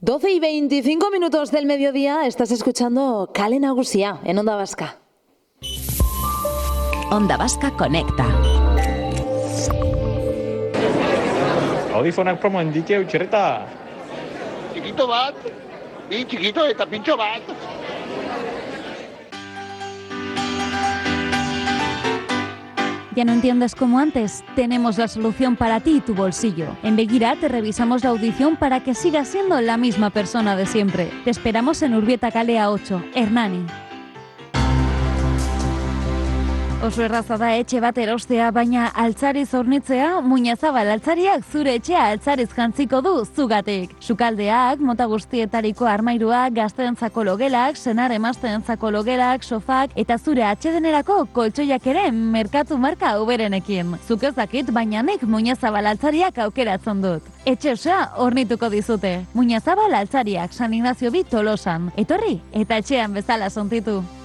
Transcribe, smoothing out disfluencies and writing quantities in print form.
12:25 del mediodía, estás escuchando Kale Nagusia en Onda Vasca. Onda Vasca Conecta. Audifonak promoen dike utxerreta. Txikito bat, bi txikito eta pintxo bat. ¿Ya no entiendes como antes? Tenemos la solución para ti y tu bolsillo. En Begira te revisamos la audición para que sigas siendo la misma persona de siempre. Te esperamos en Urbieta Kalea 8, Hernani. Oso erraza da etxe bat erostea, baina altzariz hornitzea, Muñazabal altzariak zure etxea altzariz jantziko du zugatik. Sukaldeak, mota guztietariko armairuak, gazteentzako logelak, senar emazteentzako logelak, sofak eta zure atsedenerako koltsoiak ere merkatu marka uberenekin. Zuk ez dakit, baina nik Muñazabal altzariak aukeratzen dut. Etxe osoa hornituko dizute. Muñazabal altzariak, San Ignacio bi Tolosan. Etorri eta etxean bezala sontitu.